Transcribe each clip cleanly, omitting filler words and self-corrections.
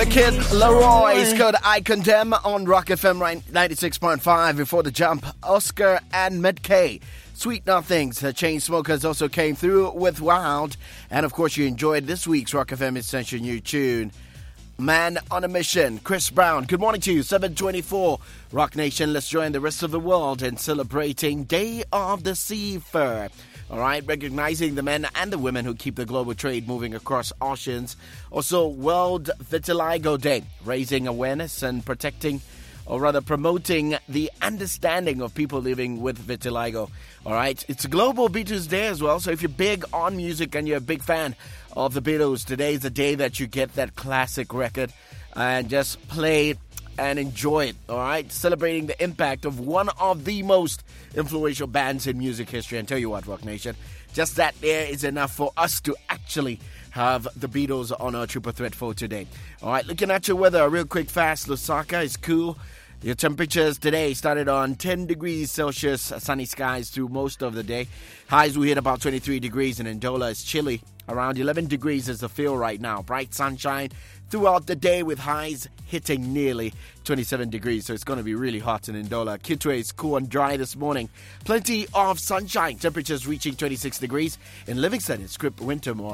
The Kid Leroy's called I Condemn on Rock FM 96.5. Before the jump, Oscar and Mid-K. Sweet Nothings. The Chainsmokers also came through with Wild. And of course, you enjoyed this week's Rock FM Essential New Tune, Man on a Mission. Chris Brown, good morning to you. 7:24. Rock Nation, let's join the rest of the world in celebrating Day of the Seafarer. All right, recognizing the men and the women who keep the global trade moving across oceans. Also, World Vitiligo Day, raising awareness and protecting, or rather promoting the understanding of people living with vitiligo. All right, it's Global Beatles Day as well, so if you're big on music and you're a big fan of the Beatles, today is the day that you get that classic record and just play it and enjoy it, all right? Celebrating the impact of one of the most influential bands in music history. And tell you what, Rock Nation, just that there is enough for us to actually have the Beatles on our triple threat for today. All right, looking at your weather real quick fast. Lusaka is cool. Your temperatures today started on 10 degrees Celsius, sunny skies through most of the day. Highs will hit about 23 degrees, and Ndola is chilly. Around 11 degrees is the feel right now. Bright sunshine throughout the day with highs hitting nearly 27 degrees. So it's going to be really hot in Ndola. Kitwe is cool and dry this morning. Plenty of sunshine. Temperatures reaching 26 degrees. In Livingston, it's crisp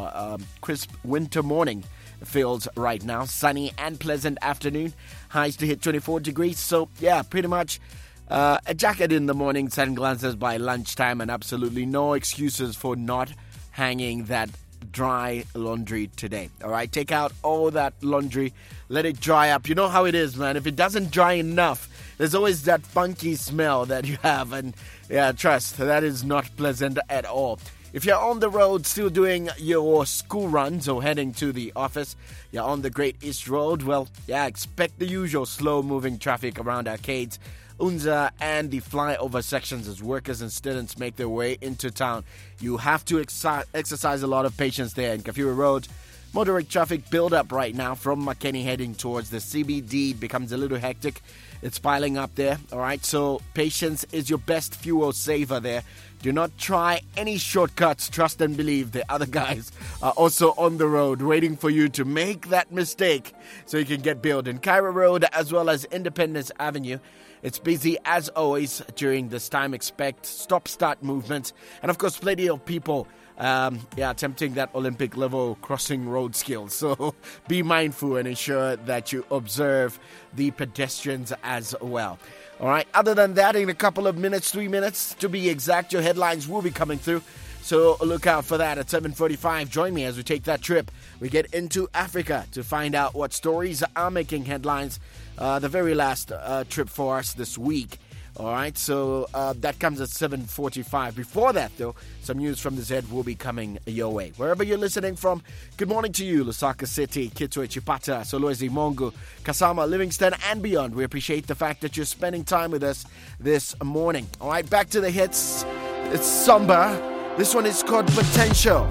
winter morning feels right now. Sunny and pleasant afternoon. Highs to hit 24 degrees. So, yeah, pretty much a jacket in the morning, sunglasses by lunchtime, and absolutely no excuses for not hanging that dry laundry today. All right, take out all that laundry, let it dry up. You know how it is, man. If it doesn't dry enough, there's always that funky smell that you have, and yeah, trust, that is not pleasant at all. If you're on the road still doing your school runs or heading to the office, you're on the Great East Road, well, yeah, expect the usual slow-moving traffic around arcades, Unza, and the flyover sections as workers and students make their way into town. You have to exercise a lot of patience there. In Kafira Road, moderate traffic build-up right now from Makeni heading towards the CBD. It becomes a little hectic. It's piling up there, all right? So patience is your best fuel saver there. Do not try any shortcuts. Trust and believe the other guys are also on the road waiting for you to make that mistake so you can get billed. In Cairo Road as well as Independence Avenue, it's busy as always during this time. Expect stop-start movement. And of course, plenty of people attempting that Olympic level crossing road skills. So be mindful and ensure that you observe the pedestrians as well. All right, other than that, in a couple of minutes, 3 minutes to be exact, your headlines will be coming through. So look out for that at 7:45. Join me as we take that trip. We get into Africa to find out what stories are making headlines. The very last trip for us this week. All right, so that comes at 7:45. Before that, though, some news from the Z will be coming your way. Wherever you're listening from, good morning to you, Lusaka City, Kitwe, Chipata, Solwezi, Mongo, Kasama, Livingston, and beyond. We appreciate the fact that you're spending time with us this morning. All right, back to the hits. It's somber. This one is called Potential.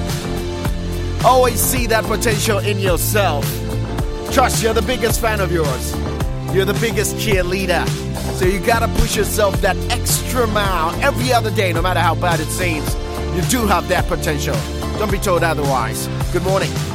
Always see that potential in yourself. Trust, you're the biggest fan of yours. You're the biggest cheerleader. So you gotta push yourself that extra mile every other day, no matter how bad it seems. You do have that potential. Don't be told otherwise. Good morning.